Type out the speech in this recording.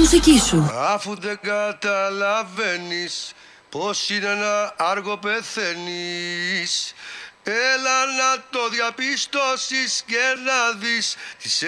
μουσική σου. Αφού δεν καταλαβαίνεις πως είναι ένα άργο πεθαίνεις, έλα να το διαπιστώσεις και να δεις τις